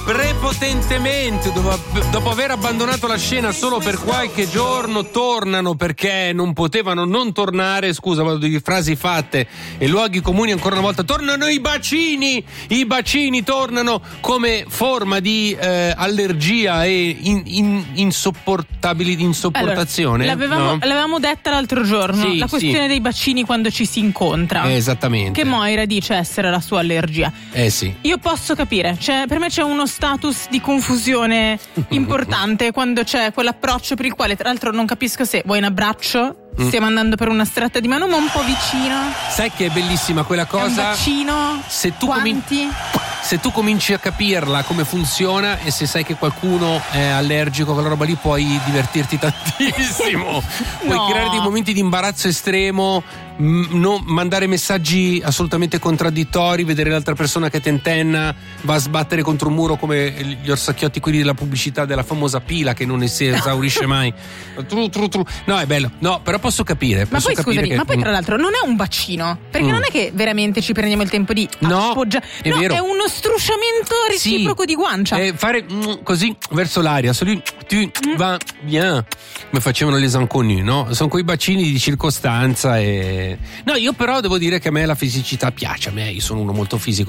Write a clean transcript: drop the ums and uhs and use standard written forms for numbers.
prepotentemente, dopo aver abbandonato la scena solo per qualche giorno, tornano perché non potevano non tornare. Scusa, vado di frasi fatte e luoghi comuni. Ancora una volta tornano i bacini tornano come forma di allergia e insopportazione. Allora, l'avevamo detta l'altro giorno, sì, la questione dei bacini quando ci si incontra. Esattamente. Che Moira dice essere la sua allergia. Sì. Io posso capire, per me c'è uno status di confusione importante quando c'è quell'approccio per il quale, tra l'altro, non capisco se vuoi un abbraccio. Stiamo andando per una stretta di mano, ma un po' vicino. Sai che è bellissima quella cosa? È un bacino? Se tu quanti? Se tu cominci a capirla come funziona e se sai che qualcuno è allergico a quella roba lì, puoi divertirti tantissimo. Puoi creare dei momenti di imbarazzo estremo, mandare messaggi assolutamente contraddittori, vedere l'altra persona che tentenna, va a sbattere contro un muro come gli orsacchiotti quelli della pubblicità della famosa pila che non si esaurisce mai. No, è bello. No, però posso capire. Ma poi scusami, ma poi tra l'altro non è un bacino, perché non è che veramente ci prendiamo il tempo di appoggiare. È vero. È uno strusciamento reciproco di guancia. Fare così verso l'aria, va bien, come facevano les inconnus, no? Sono quei bacini di circostanza. No, io però devo dire che a me la fisicità piace, io sono uno molto fisico.